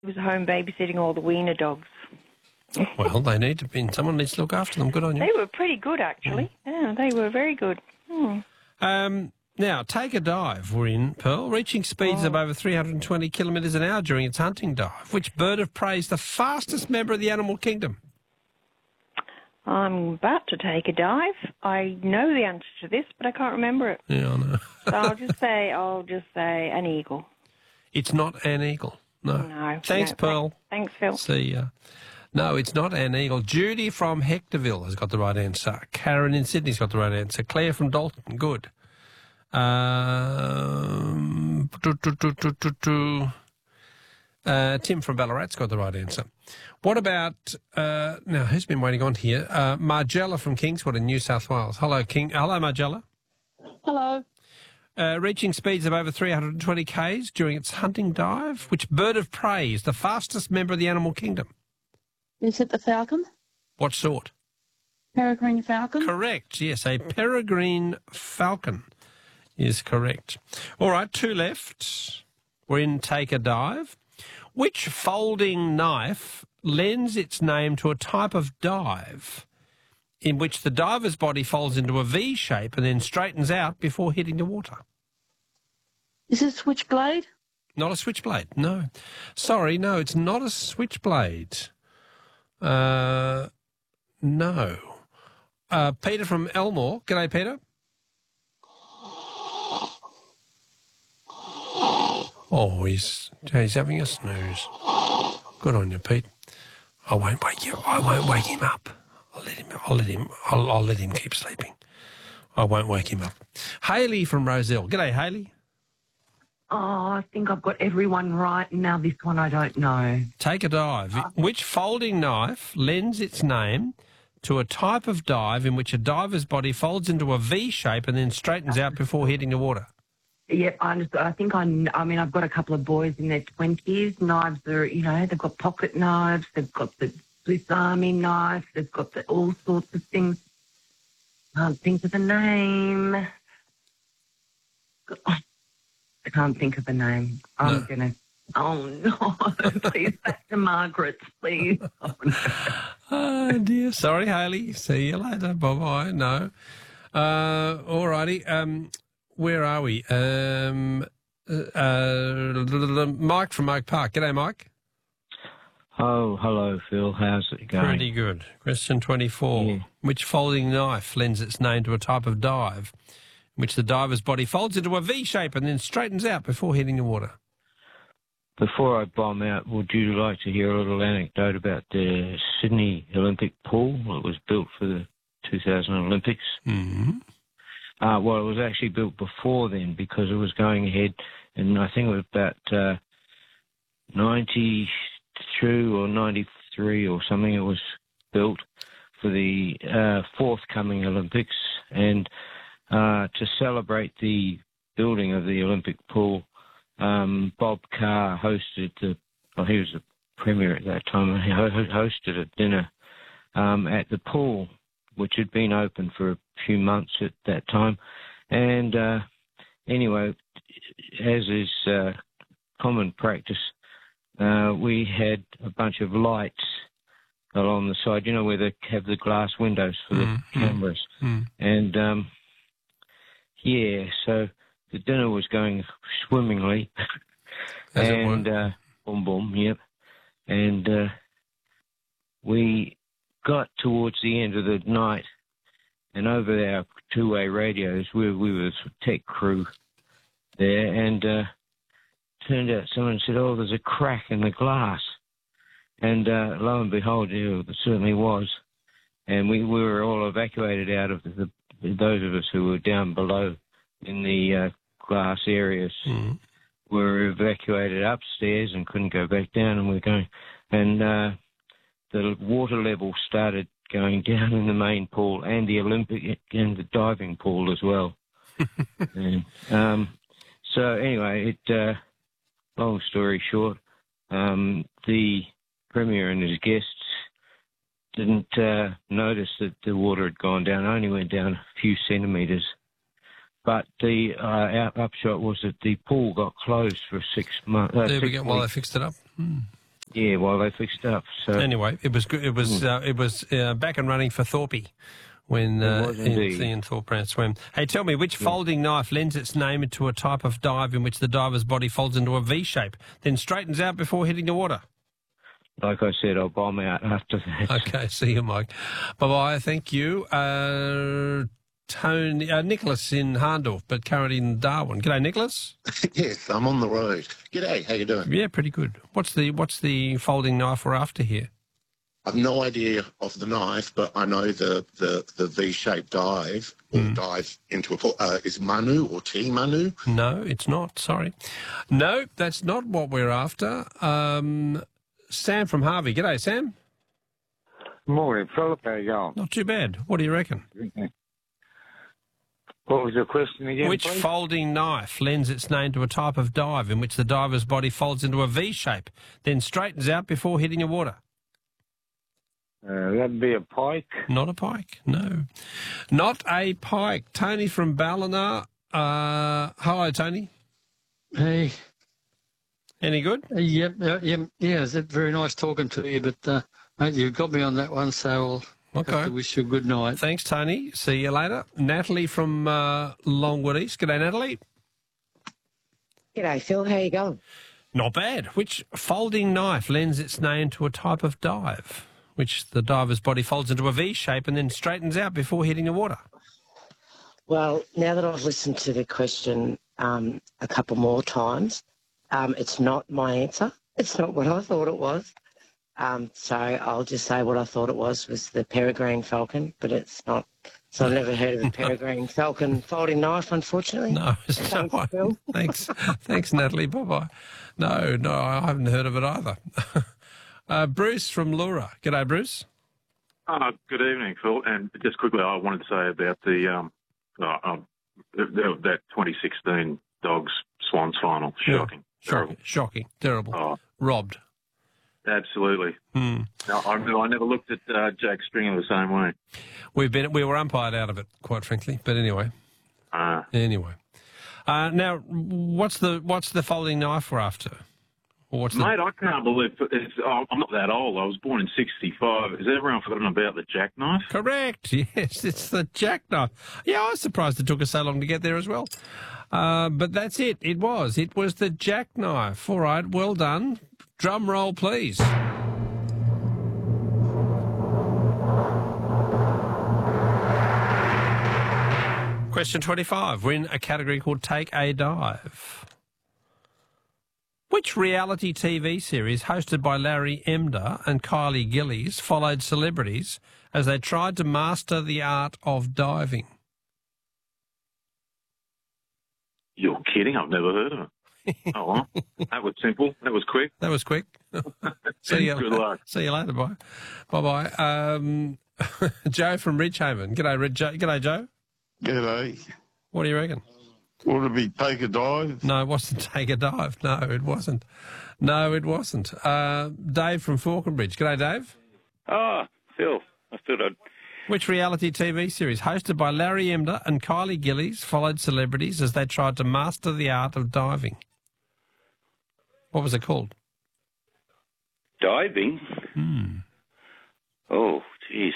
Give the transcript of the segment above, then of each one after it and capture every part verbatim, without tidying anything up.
He was home babysitting all the wiener dogs. Well, they need to be. Someone needs to look after them. Good on you. They were pretty good, actually. Mm. Yeah, they were very good. Mm. Um, now, Take a Dive we're in, Pearl, reaching speeds oh. of over three hundred twenty kilometres an hour during its hunting dive. Which bird of prey is the fastest member of the animal kingdom? I'm about to take a dive. I know the answer to this, but I can't remember it. Yeah, I know. So I'll just say, I'll just say an eagle. It's not an eagle. No. No. Thanks, no, Pearl. Thanks, Phil. See ya. No, it's not an eagle. Judy from Hectorville has got the right answer. Karen in Sydney's got the right answer. Claire from Dalton, good. Um, do, do, do, do, do, do. Uh, Tim from Ballarat's got the right answer. What about, uh, now, who's been waiting on here? Uh, Margella from Kingswood in New South Wales. Hello, King. Hello, Margella. Hello. Uh, reaching speeds of over three hundred twenty kays during its hunting dive. Which bird of prey is the fastest member of the animal kingdom? Is it the falcon? What sort? Peregrine falcon? Correct, yes. A peregrine falcon is correct. All right, two left. We're in Take a Dive. Which folding knife lends its name to a type of dive in which the diver's body folds into a V shape and then straightens out before hitting the water? Is it switchblade? Not a switchblade, no. Sorry, no, it's not a switchblade. Uh, no. Uh, Peter from Elmore. G'day, Peter. Oh, he's he's having a snooze. Good on you, Pete. I won't wake you. I won't wake him up. I'll let him. I'll let him. I'll, I'll let him keep sleeping. I won't wake him up. Hayley from Roselle. G'day, Hayley. Oh, I think I've got everyone right. Now this one I don't know. Take a dive. Which folding knife lends its name to a type of dive in which a diver's body folds into a V shape and then straightens out before hitting the water? Yep, I understand. I think I, I mean, I've got a couple of boys in their twenties. Knives are, you know, they've got pocket knives, they've got the Swiss Army knife, they've got the, all sorts of things. Can't think of the name. I can't think of the name. I'm no. going to... Oh, no. Please, back to Margaret, please. Oh, no. Oh, dear. Sorry, Hayley. See you later. Bye-bye. No. Uh, all righty. Um, where are we? Um, uh, Mike from Oak Park. G'day, Mike. Oh, hello, Phil. How's it going? Pretty good. Question twenty-four. Yeah. Which folding knife lends its name to a type of dive in which the diver's body folds into a V shape and then straightens out before hitting the water? Before I bomb out, would you like to hear a little anecdote about the Sydney Olympic pool that was built for the two thousand Olympics? Mm-hmm. Uh, well, it was actually built before then because it was going ahead, and I think it was about uh, ninety-two or ninety-three or something. It was built for the uh, forthcoming Olympics, and uh, to celebrate the building of the Olympic pool, um, Bob Carr hosted the, well, he was the premier at that time, he hosted a dinner um, at the pool, which had been open for a few months at that time. And uh, anyway, as is uh, common practice, uh, we had a bunch of lights along the side, you know, where they have the glass windows for the mm, cameras. Mm. And, um, yeah, so the dinner was going swimmingly. As and, it were. uh, boom, boom, yep. And uh, we got towards the end of the night, and over our two-way radios, we, we were the tech crew there, and uh, turned out someone said, oh, there's a crack in the glass. And uh, lo and behold, yeah, there certainly was. And we, we were all evacuated out of the, those of us who were down below in the uh, glass areas. Mm. Were evacuated upstairs and couldn't go back down, and we're going, and uh, the water level started going down in the main pool and the Olympic and the diving pool as well. and, um, so anyway, it. Uh, long story short, um, the Premier and his guests didn't uh, notice that the water had gone down. It only went down a few centimetres. But the uh, upshot was that the pool got closed for six months. Uh, there six we go. weeks. While they fixed it up. Hmm. Yeah, well, they fixed up. So Anyway, it was good. It was uh, it was uh, back and running for Thorpe when uh, was Ian, indeed. Ian Thorpe ran swim. Hey, tell me, which folding knife lends its name to a type of dive in which the diver's body folds into a V shape, then straightens out before hitting the water? like I said, I'll bomb out after that. Okay, see you, Mike. Bye-bye, thank you. Uh, Tony, uh, Nicholas in Harndorf, but currently in Darwin. G'day, Nicholas. Yes, I'm on the road. G'day, how you doing? Yeah, pretty good. What's the what's the folding knife we're after here? I've no idea of the knife, but I know the, the, the V-shaped dive, or Mm. dive into a pool, uh, is Manu or T Manu. No, it's not. Sorry. No, that's not what we're after. Um, Sam from Harvey. G'day, Sam. Morning, Philip. How you going? Not too bad. What do you reckon? What was your question again, Which please? folding knife lends its name to a type of dive in which the diver's body folds into a V shape, then straightens out before hitting the water? Uh, that'd be a pike. Not a pike, no. Not a pike. Tony from Ballina. Uh, hello, Tony. Hey, Any good? uh, yep, yeah, yeah, yeah, it's very nice talking to you, but uh, mate, you've got me on that one, so I'll Okay. have to wish you a good night. Thanks, Tony. See you later. Natalie from uh, Longwood East. G'day, Natalie. G'day, Phil. How you going? Not bad. Which folding knife lends its name to a type of dive, which the diver's body folds into a V shape and then straightens out before hitting the water? Well, now that I've listened to the question um, a couple more times, um, it's not my answer. It's not what I thought it was. Um, so I'll just say what I thought it was was the peregrine falcon, but it's not. So I've never heard of a peregrine falcon folding knife, unfortunately. No, it's Thanks, no. Phil. Thanks, thanks, Natalie. Bye bye. No, no, I haven't heard of it either. uh, Bruce from Laura. G'day, Bruce. Uh, good evening, Phil. And just quickly, I wanted to say about the um, uh, um, the, that twenty sixteen Dogs Swans final. Shocking. Shocking. Shocking. Terrible. Oh, Robbed. absolutely. Hmm. No, I, I never looked at uh, Jack Stringer the same way. We've been we were umpired out of it, quite frankly. But anyway, Uh, anyway. Uh, now, what's the what's the folding knife we're after? Or what's the, mate, I can't believe it's, oh, I'm not that old. I was born in sixty-five. Has everyone forgotten about the jackknife? Correct. Yes, it's the jackknife. Yeah, I was surprised it took us so long to get there as well. Uh, but that's it. It was. It was the jackknife. All right. Well done. Drum roll, please. Question twenty-five. We're in a category called Take a Dive. Which reality T V series hosted by Larry Emder and Kylie Gillies followed celebrities as they tried to master the art of diving? You're kidding. I've never heard of it. Oh, well. That was simple. That was quick. That was quick. See you. Good luck. See you later. Bye. Bye-bye. Um, Joe from Ridgehaven. G'day, Rid- Joe. G'day, Joe. G'day. What do you reckon? Would it be Take a Dive? No, it wasn't Take a Dive. No, it wasn't. No, it wasn't. Uh, Dave from Falconbridge. G'day, Dave. Oh, Phil, I thought I'd... Which reality T V series hosted by Larry Emder and Kylie Gillies followed celebrities as they tried to master the art of diving? What was it called? Diving? Hmm. Oh, jeez.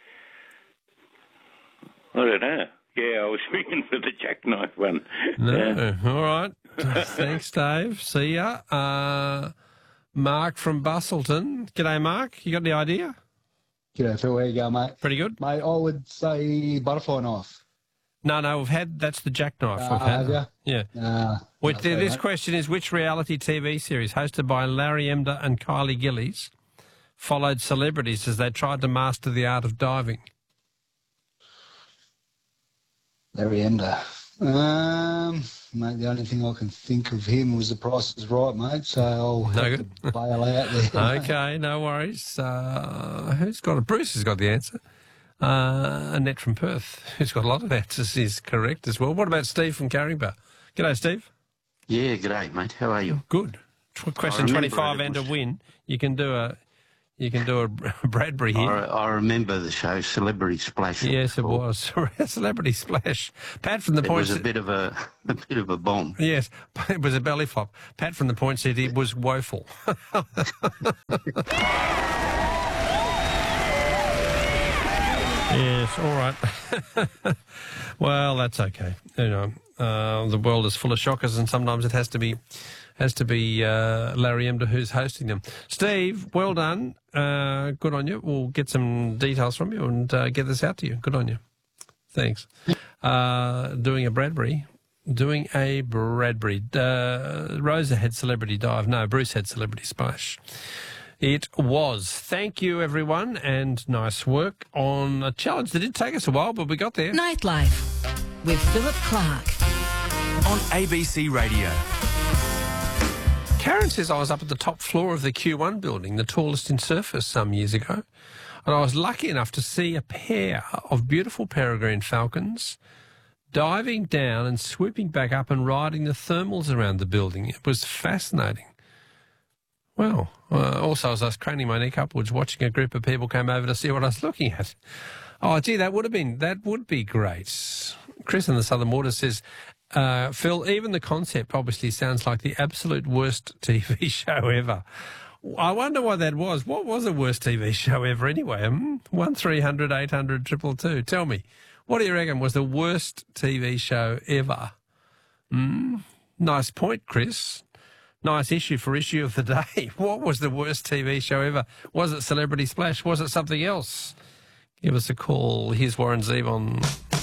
I don't know. Yeah, I was thinking for the jackknife one. No. All right. Thanks, Dave. See ya. Uh, Mark from Bustleton. G'day, Mark. You got any idea? G'day, Phil. How you going, mate? Pretty good. Mate, I would say butterfly knife. No, no, we've had, that's the jackknife. Uh, we've had. have ya? Yeah. Nah. Which, no, sorry, this mate. question is, which reality T V series hosted by Larry Emder and Kylie Gillies followed celebrities as they tried to master the art of diving? Larry Ender. Um, mate, the only thing I can think of him was The Price is Right, mate, so I'll No have good. to bail out there. Okay, no worries. Uh, who's got it? Bruce has got the answer. Uh, Annette from Perth, who's got a lot of answers, is correct as well. What about Steve from Carringba? G'day, Steve. Yeah, g'day, mate. How are you? Good. Tw- Question I remember twenty-five it and a was- win. You can do a, you can do a Bradbury here. I, I remember the show Celebrity Splash. Yes, it called. was. Celebrity Splash. Pat from the It point. was a bit of a, a bit of a bomb. Yes, it was a belly flop. Pat from the point said it was woeful. All right. Well, that's okay. You know, uh, the world is full of shockers, and sometimes it has to be has to be uh, Larry Emder who's hosting them. Steve, well done. Uh, good on you. We'll get some details from you and uh, get this out to you. Good on you. Thanks. Uh, doing a Bradbury. Doing a Bradbury. Uh, Rosa had Celebrity Dive. No, Bruce had Celebrity Splash. It was. Thank you, everyone, and nice work on a challenge that did take us a while, but we got there. Nightlife with Philip Clark on A B C Radio. Karen says I was up at the top floor of the Q one building, the tallest in Surfers, some years ago, and I was lucky enough to see a pair of beautiful peregrine falcons diving down and swooping back up and riding the thermals around the building. It was fascinating. Well, uh, also as I was craning my neck upwards, watching a group of people come over to see what I was looking at. Oh, gee, that would have been, that would be great. Chris in the Southern Waters says, uh, Phil, even the concept obviously sounds like the absolute worst T V show ever. I wonder why that was. What was the worst T V show ever anyway? Um, one three hundred eight hundred two two two. Tell me, what do you reckon was the worst T V show ever? Mm, nice point, Chris. Nice issue for issue of the day. What was the worst T V show ever? Was it Celebrity Splash? Was it something else? Give us a call. Here's Warren Zevon.